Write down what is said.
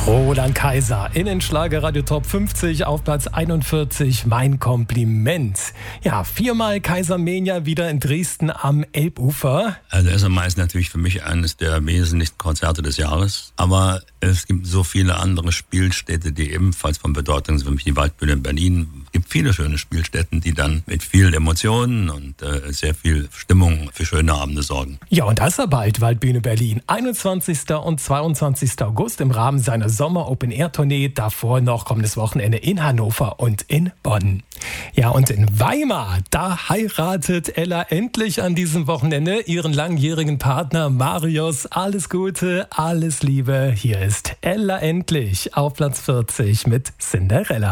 Roland Kaiser in den Schlagerradio Top 50 auf Platz 41. Mein Kompliment. Ja, 4-mal Kaisermania wieder in Dresden am Elbufer. Also erst einmal ist natürlich für mich eines der wesentlichsten Konzerte des Jahres. Aber es gibt so viele andere Spielstätte, die ebenfalls von Bedeutung sind. Für mich die Waldbühne in Berlin. Es gibt viele schöne Spielstätten, die dann mit vielen Emotionen und sehr viel Stimmung für schöne Abende sorgen. Ja, und das ist ja bald Waldbühne Berlin. 21. und 22. August im Rahmen seiner Sommer-Open-Air-Tournee. Davor noch kommendes Wochenende in Hannover und in Bonn. Ja, und in Weimar, da heiratet Ella endlich an diesem Wochenende ihren langjährigen Partner Marius. Alles Gute, alles Liebe. Hier ist Ella endlich auf Platz 40 mit Cinderella.